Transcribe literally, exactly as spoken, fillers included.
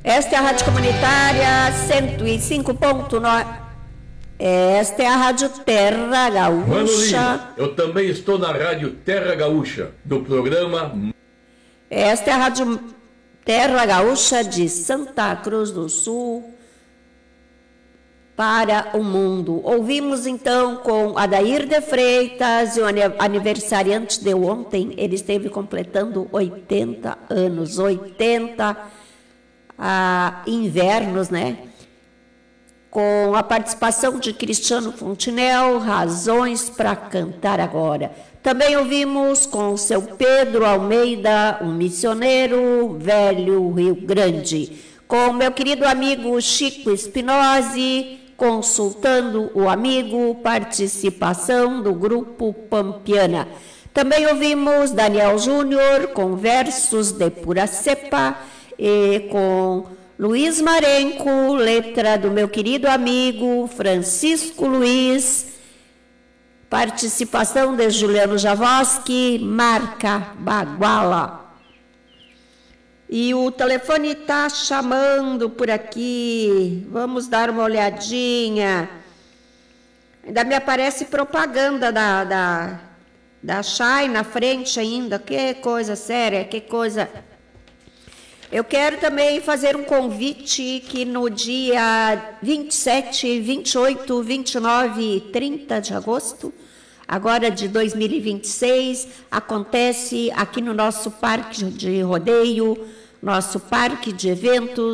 Esta é a Rádio Comunitária cento e cinco ponto nove. Esta é a Rádio Terra Gaúcha. Mano Lima, eu também estou na Rádio Terra Gaúcha, do programa... Esta é a Rádio Terra Gaúcha de Santa Cruz do Sul para o mundo. Ouvimos então com Adair de Freitas, e o aniversariante de ontem, ele esteve completando oitenta anos, oitenta ah, invernos, né? Com a participação de Cristiano Fontinel, Razões para Cantar Agora. Também ouvimos com o seu Pedro Almeida, um missioneiro, Velho Rio Grande. Com meu querido amigo Chico Espinosi, Consultando o Amigo, participação do Grupo Pampiana. Também ouvimos Daniel Júnior, com versos de pura cepa, e com Luiz Marenco, letra do meu querido amigo Francisco Luiz, participação de Juliano Javoski, Marca Baguala. E o telefone está chamando por aqui, vamos dar uma olhadinha. Ainda me aparece propaganda da, da, da Chay na frente ainda, que coisa séria, que coisa... Eu quero também fazer um convite que no dia vinte e sete, vinte e oito, vinte e nove e trinta de agosto, agora de dois mil e vinte e seis, acontece aqui no nosso parque de rodeio, nosso parque de eventos,